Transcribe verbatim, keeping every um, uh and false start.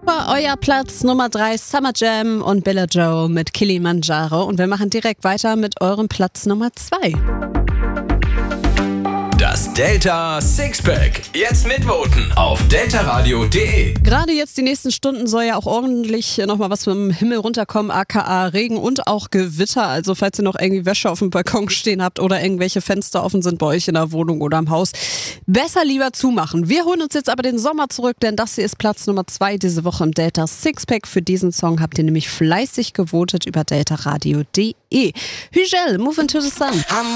Euer Platz Nummer drei, Summer Jam und Bella Joe mit Kilimanjaro. Und wir machen direkt weiter mit eurem Platz Nummer zwei. Das Delta Sixpack. Jetzt mitvoten auf delta radio punkt de. Gerade jetzt die nächsten Stunden soll ja auch ordentlich nochmal was vom Himmel runterkommen, aka Regen und auch Gewitter. Also falls ihr noch irgendwie Wäsche auf dem Balkon stehen habt oder irgendwelche Fenster offen sind bei euch in der Wohnung oder im Haus, besser lieber zumachen. Wir holen uns jetzt aber den Sommer zurück, denn das hier ist Platz Nummer zwei diese Woche im Delta Sixpack. Für diesen Song habt ihr nämlich fleißig gewotet über delta radio punkt de. Hügel, Move into the Sun.